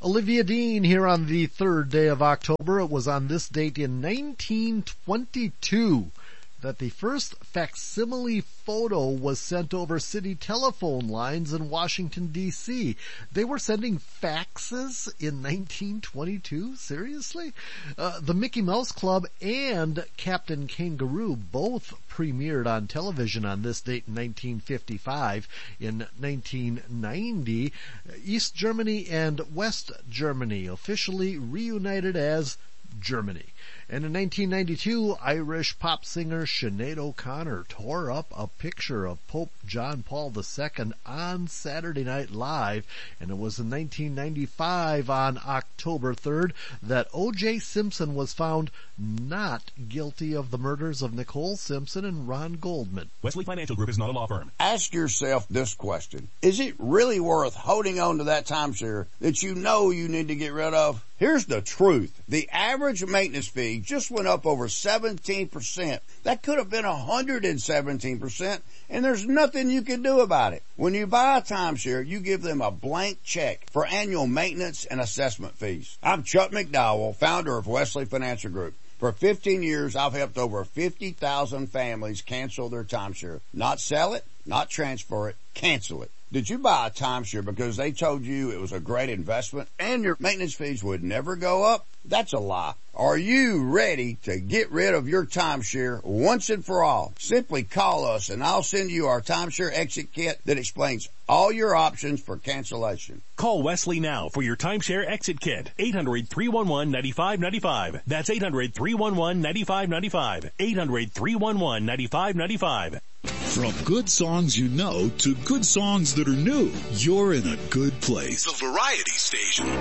Olivia Dean here on the third day of October. It was on this date in 1922 that the first facsimile photo was sent over city telephone lines in Washington, D.C. They were sending faxes in 1922? Seriously? The Mickey Mouse Club and Captain Kangaroo both premiered on television on this date in 1955. In 1990, East Germany and West Germany officially reunited as Germany. And in 1992, Irish pop singer Sinead O'Connor tore up a picture of Pope John Paul II on Saturday Night Live. And it was in 1995 on October 3rd that O.J. Simpson was found not guilty of the murders of Nicole Simpson and Ron Goldman. Wesley Financial Group is not a law firm. Ask yourself this question. Is it really worth holding on to that timeshare that you know you need to get rid of? Here's the truth. The average maintenance fee just went up over 17%. That could have been 117%, and there's nothing you can do about it. When you buy a timeshare, you give them a blank check for annual maintenance and assessment fees. I'm Chuck McDowell, founder of Wesley Financial Group. For 15 years, I've helped over 50,000 families cancel their timeshare. Not sell it, not transfer it, cancel it. Did you buy a timeshare because they told you it was a great investment and your maintenance fees would never go up? That's a lie. Are you ready to get rid of your timeshare once and for all? Simply call us and I'll send you our timeshare exit kit that explains all your options for cancellation. Call Wesley now for your timeshare exit kit. 800-311-9595. That's 800-311-9595. 800-311-9595. From good songs you know to good songs that are new, you're in a good place. The Variety Station.